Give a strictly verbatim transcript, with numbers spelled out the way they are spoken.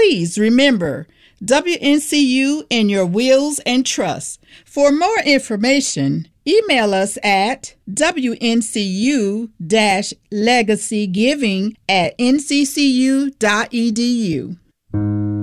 Please remember W N C U in your wills and trusts. For more information, email us at W N C U legacy giving at N C C U dot E D U.